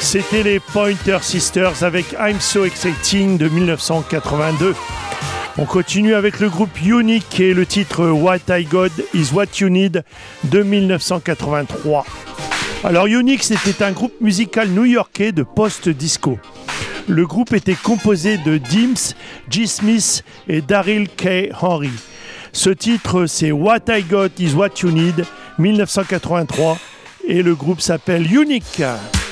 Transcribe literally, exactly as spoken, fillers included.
C'était les Pointer Sisters avec I'm So Exciting de dix-neuf cent quatre-vingt-deux. On continue avec le groupe Unique et le titre What I Got Is What You Need de dix-neuf cent quatre-vingt-trois. Alors Unique, c'était un groupe musical new-yorkais de post-disco. Le groupe était composé de Dims, G. Smith et Daryl K. Henry. Ce titre, c'est What I Got Is What You Need, dix-neuf cent quatre-vingt-trois, et le groupe s'appelle Unique.